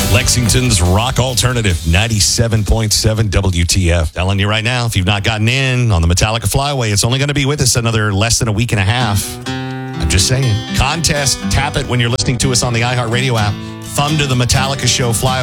Lexington's Rock Alternative, 97.7 WTF. Telling you right now, if you've not gotten in on the Metallica Flyway, it's only going to be with us another less than a week and a half. I'm just saying. Contest, tap it when you're listening to us on the iHeartRadio app. Thumb to the Metallica Show Flyway.